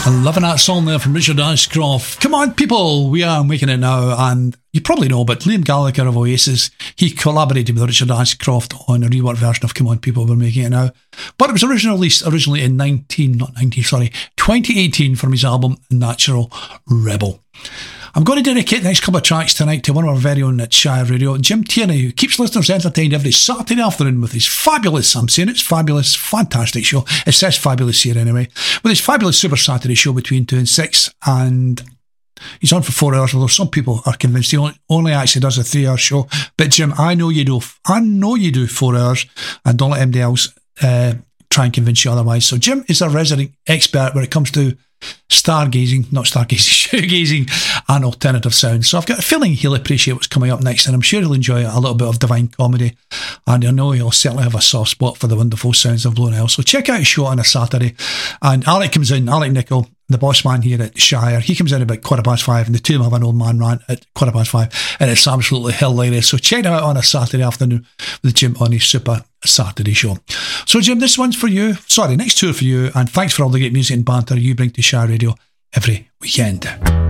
Loving that song there from Richard Ashcroft. Come on, people, we are making it now. And you probably know, but Liam Gallagher of Oasis, he collaborated with Richard Ashcroft on a reworked version of Come On, People, We're Making It Now. But it was originally in 2018 from his album Natural Rebel. I'm going to dedicate the next couple of tracks tonight to one of our very own at Shire Radio, Jim Tierney, who keeps listeners entertained every Saturday afternoon with his fabulous, I'm saying it's fabulous, fantastic show. It says fabulous here anyway. With his fabulous Super Saturday show between 2 and 6, and he's on for 4 hours, although some people are convinced he only actually does a 3-hour show. But Jim, I know you do 4 hours, and don't let anybody else try and convince you otherwise. So Jim is a resident expert when it comes to shoegazing and alternative sounds. So I've got a feeling he'll appreciate what's coming up next, and I'm sure he'll enjoy a little bit of divine comedy, and I know he'll certainly have a soft spot for the wonderful sounds of Blue Nile. So check out his show on a Saturday, and Alec Nichol, the boss man here at Shire, he comes in about 5:15, and the two of them have an old man rant at 5:15, and it's absolutely hilarious. So check it out on a Saturday afternoon with Jim on his Super Saturday show. So Jim, next two are for you, and thanks for all the great music and banter you bring to Shire Radio every weekend.